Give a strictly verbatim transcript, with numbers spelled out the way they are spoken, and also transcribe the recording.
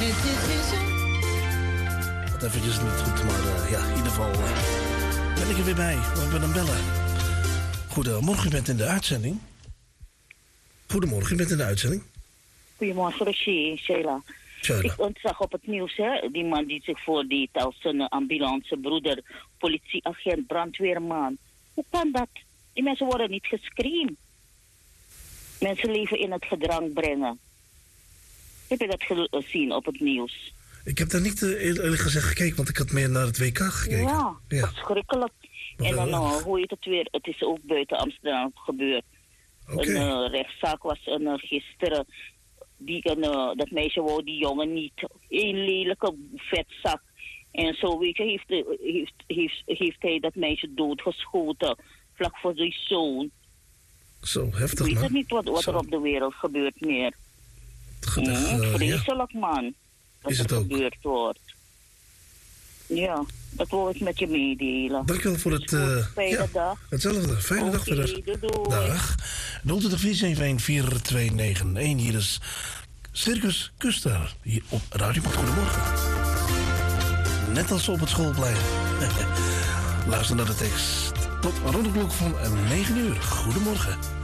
Wat eventjes niet goed, maar uh, ja, in ieder geval uh, ben ik er weer bij. We hebben een bellen. Goedemorgen, u bent in de uitzending. Goedemorgen, u bent in de uitzending. Goedemorgen, Roger, Sheila. Ik ontzag op het nieuws, hè, die man die zich voordeed als een ambulance broeder, politieagent, brandweerman. Hoe kan dat? Die mensen worden niet gescreend. Mensen leven in het gedrang brengen. Heb je dat gezien op het nieuws? Ik heb daar niet uh, eerlijk gezegd gekeken, want ik had meer naar het W K gekeken. Ja, ja. Verschrikkelijk. Maar en dan, uh, hoe heet het weer? Het is ook buiten Amsterdam gebeurd. Okay. Een uh, rechtszaak was een, uh, gisteren. Die, een, uh, dat meisje wou die jongen niet. Een lelijke vetzak. En zo, weet je, heeft, heeft, heeft, heeft hij dat meisje doodgeschoten. Vlak voor zijn zoon. Zo heftig, man. Ik weet het niet wat, wat er op de wereld gebeurt meer. Gedag, mm, uh, vreselijk, ja. Man. Wat is het er ook? gebeurd wordt. Ja, dat wil ik met je meedelen. Dankjewel voor het... Uh, Fijne ja, dag. Hetzelfde. Fijne okay, dag verder. Doei, doei. Dag. nul twee vier zeven een vier twee negen een. Hier is Circus Custer. Hier op Radio Macht. Goedemorgen. Net als op het schoolplein. Luister naar de tekst. Tot rond de klok van negen uur. Goedemorgen.